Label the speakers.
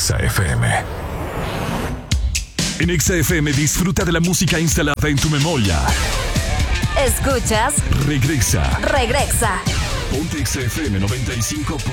Speaker 1: Exa FM. En Exa FM disfruta de la música instalada en tu memoria.
Speaker 2: Escuchas
Speaker 1: Regresa.
Speaker 2: Regresa.
Speaker 1: Ponte Exa FM 95.